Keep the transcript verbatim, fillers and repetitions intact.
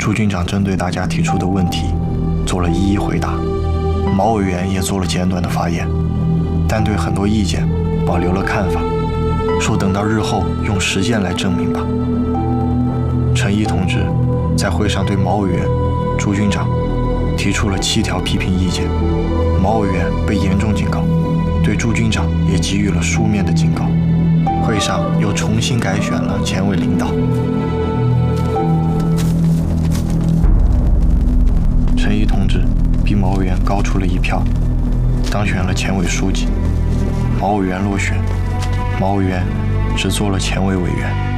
朱军长针对大家提出的问题做了一一回答，毛委员也做了简短的发言，但对很多意见保留了看法，说等到日后用实践来证明吧。陈毅同志在会上对毛委员、朱军长提出了七条批评意见，毛委员被严重警告，对朱军长也给予了书面的警告。会上又重新改选了前委领导。陈毅同志比毛委员高出了一票，当选了前委书记。毛委员落选，毛委员只做了前委委员。